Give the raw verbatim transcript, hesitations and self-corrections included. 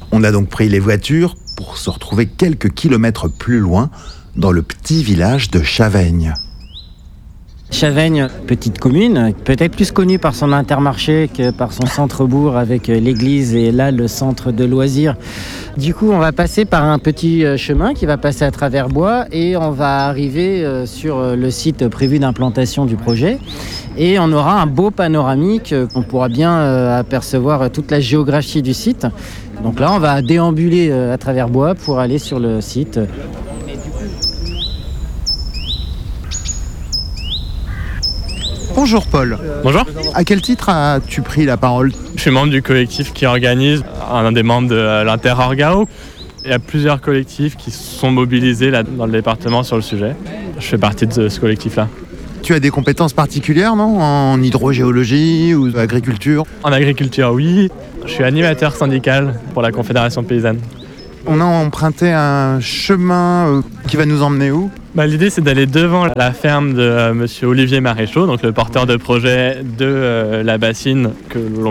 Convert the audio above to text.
On a donc pris les voitures pour se retrouver quelques kilomètres plus loin, dans le petit village de Chaveigne. Chaveigne, petite commune, peut-être plus connue par son intermarché que par son centre-bourg avec l'église et là le centre de loisirs. Du coup, on va passer par un petit chemin qui va passer à travers bois et on va arriver sur le site prévu d'implantation du projet. Et on aura un beau panoramique, on pourra bien apercevoir toute la géographie du site. Donc là, on va déambuler à travers bois pour aller sur le site. Bonjour Paul. Bonjour. À quel titre as-tu pris la parole ? Je suis membre du collectif qui organise, un des membres de l'Inter-Orgao. Il y a plusieurs collectifs qui sont mobilisés là, dans le département sur le sujet. Je fais partie de ce collectif-là. Tu as des compétences particulières, non ? En hydrogéologie ou agriculture ? En agriculture, oui. Je suis animateur syndical pour la Confédération paysanne. On a emprunté un chemin qui va nous emmener où ? Bah, l'idée, c'est d'aller devant la ferme de euh, monsieur Olivier Maréchaux, donc le porteur de projet de euh, la bassine que l'on